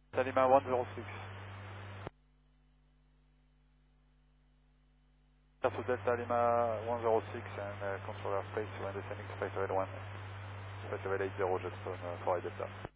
Delta Lima 106. That's Delta Lima 106 and controller space when descending space level 1. Space level 80 Jetstone 4 Delta.